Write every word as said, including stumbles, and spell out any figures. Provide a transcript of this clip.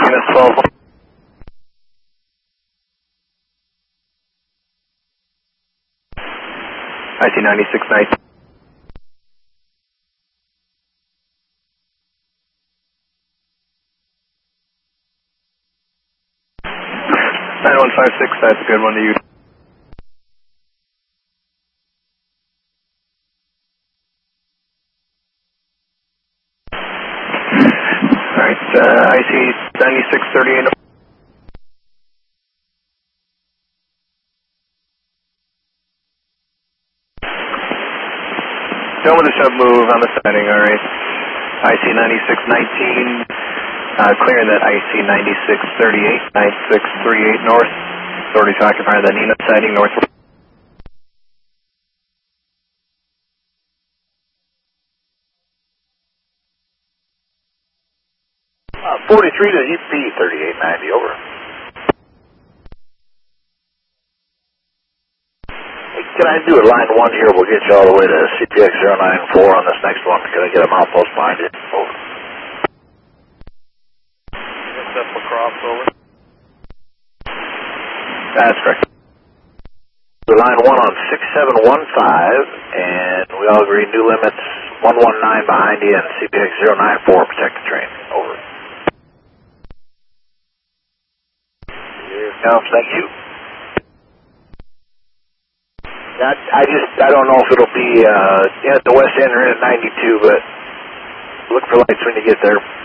minus twelve. I C ninety-six nineteen. nine one five six, that's a good one to use. Alright, uh, I C ninety-six thirty-eight. Don't want to sub move on the setting, alright. I C ninety-six nineteen, uh, clearing that I C ninety-six thirty-eight, ninety-six thirty-eight north. Authority to occupy the Nina sighting north. Uh, forty-three to E P thirty-eight ninety, over. Hey, can I do a line one here? We'll get you all the way to C P X zero nine four on this next one. Can I get a milepost behind you? Over. That's lacrosse, over. That's correct. Line one on six seven one five, and we all agree new limits one one nine behind you and C P X zero nine four, protect the train. Over. Here comes, thank you. I, I just, I don't know if it'll be uh, in at the west end or in at ninety-two, but look for lights when you get there.